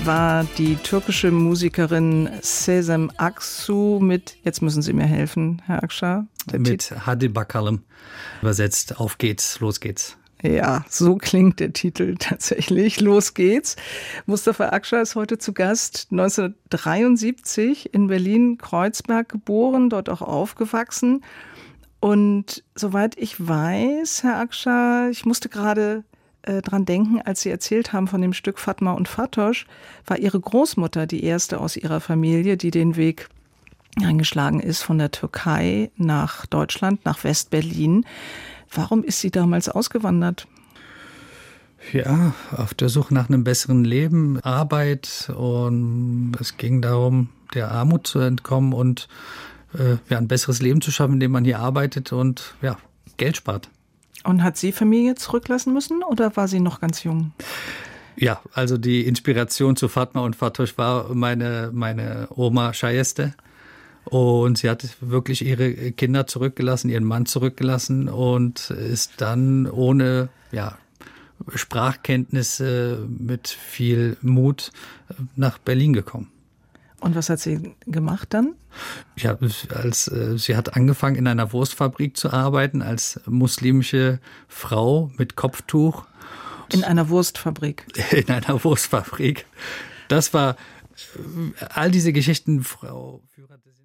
Das war die türkische Musikerin Sezen Aksu mit, jetzt müssen Sie mir helfen, Herr Akşar. Mit Hadi Bakalım übersetzt, auf geht's, los geht's. Ja, so klingt der Titel tatsächlich. Los geht's. Mustafa Akşar ist heute zu Gast. 1973 in Berlin-Kreuzberg geboren, dort auch aufgewachsen. Und soweit ich weiß, Herr Akşar, ich musste gerade dran denken, als Sie erzählt haben von dem Stück Fatma und Fatoş, war Ihre Großmutter die erste aus Ihrer Familie, die den Weg eingeschlagen ist von der Türkei nach Deutschland, nach West-Berlin. Warum ist sie damals ausgewandert? Ja, auf der Suche nach einem besseren Leben, Arbeit, und es ging darum, der Armut zu entkommen und ein besseres Leben zu schaffen, indem man hier arbeitet und Geld spart. Und hat sie Familie zurücklassen müssen oder war sie noch ganz jung? Ja, also die Inspiration zu Fatma und Fatoş war meine Oma Şayeste. Und sie hat wirklich ihre Kinder zurückgelassen, ihren Mann zurückgelassen und ist dann ohne Sprachkenntnisse mit viel Mut nach Berlin gekommen. Und was hat sie gemacht dann? Ja, sie hat angefangen, in einer Wurstfabrik zu arbeiten als muslimische Frau mit Kopftuch. In einer Wurstfabrik? In einer Wurstfabrik. Das war all diese Geschichten, Frau Führer.